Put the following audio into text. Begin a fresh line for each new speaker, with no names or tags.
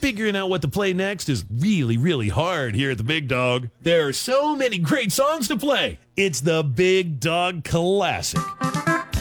figuring out what to play next is really, really hard here at the Big Dog. There are so many great songs to play. It's the Big Dog Classic.